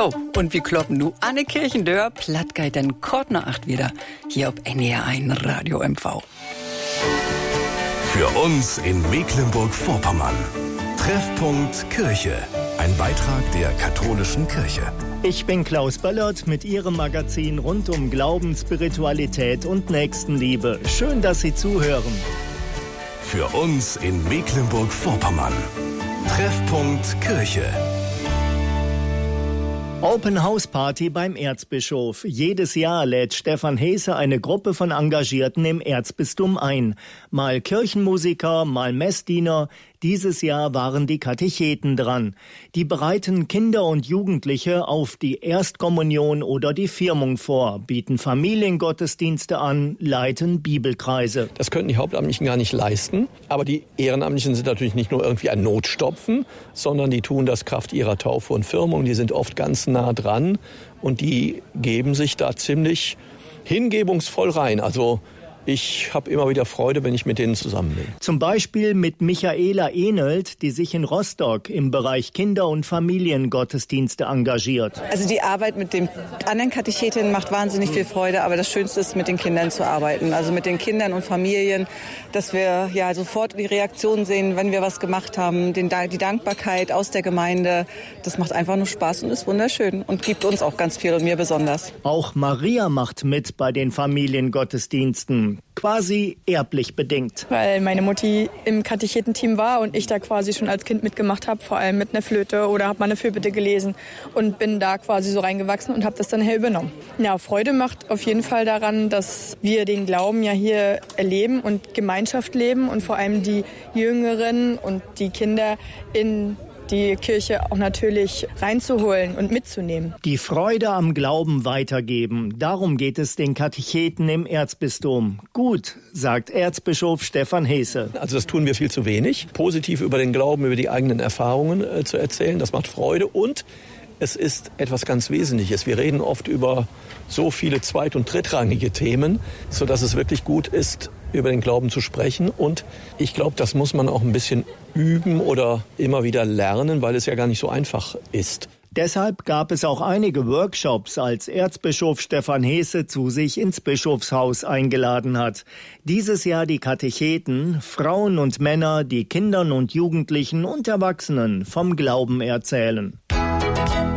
So, und wir kloppen nu an die Kirchendör, plattgeit dann Kort nach 8 wieder, hier auf NDR1 Radio MV. Für uns in Mecklenburg-Vorpommern. Treffpunkt Kirche. Ein Beitrag der katholischen Kirche. Ich bin Klaus Böllert mit Ihrem Magazin rund um Glauben, Spiritualität und Nächstenliebe. Schön, dass Sie zuhören. Für uns in Mecklenburg-Vorpommern. Treffpunkt Kirche. Open House Party beim Erzbischof. Jedes Jahr lädt Stefan Hesse eine Gruppe von Engagierten im Erzbistum ein. Mal Kirchenmusiker, mal Messdiener. Dieses Jahr waren die Katecheten dran. Die bereiten Kinder und Jugendliche auf die Erstkommunion oder die Firmung vor, bieten Familiengottesdienste an, leiten Bibelkreise. Das könnten die Hauptamtlichen gar nicht leisten. Aber die Ehrenamtlichen sind natürlich nicht nur irgendwie ein Notstopfen, sondern die tun das Kraft ihrer Taufe und Firmung. Die sind oft ganz nah dran und die geben sich da ziemlich hingebungsvoll rein. Also ich habe immer wieder Freude, wenn ich mit denen zusammen bin. Zum Beispiel mit Michaela Ehnelt, die sich in Rostock im Bereich Kinder- und Familiengottesdienste engagiert. Also die Arbeit mit den anderen Katechetinnen macht wahnsinnig viel Freude, aber das Schönste ist, mit den Kindern zu arbeiten. Also mit den Kindern und Familien, dass wir ja sofort die Reaktion sehen, wenn wir was gemacht haben, die Dankbarkeit aus der Gemeinde. Das macht einfach nur Spaß und ist wunderschön und gibt uns auch ganz viel und mir besonders. Auch Maria macht mit bei den Familiengottesdiensten. Quasi erblich bedingt. Weil meine Mutti im Katechetenteam war und ich da quasi schon als Kind mitgemacht habe, vor allem mit einer Flöte oder habe mal eine Fürbitte gelesen und bin da quasi so reingewachsen und habe das dann her übernommen. Ja, Freude macht auf jeden Fall daran, dass wir den Glauben ja hier erleben und Gemeinschaft leben und vor allem die Jüngeren und die Kinder in die Kirche auch natürlich reinzuholen und mitzunehmen. Die Freude am Glauben weitergeben, darum geht es den Katecheten im Erzbistum. Gut, sagt Erzbischof Stefan Hesse. Also das tun wir viel zu wenig. Positiv über den Glauben, über die eigenen Erfahrungen zu erzählen, das macht Freude und es ist etwas ganz Wesentliches. Wir reden oft über so viele zweit- und drittrangige Themen, sodass es wirklich gut ist, über den Glauben zu sprechen. Und ich glaube, das muss man auch ein bisschen üben oder immer wieder lernen, weil es ja gar nicht so einfach ist. Deshalb gab es auch einige Workshops, als Erzbischof Stefan Hesse zu sich ins Bischofshaus eingeladen hat. Dieses Jahr die Katecheten, Frauen und Männer, die Kindern und Jugendlichen und Erwachsenen vom Glauben erzählen.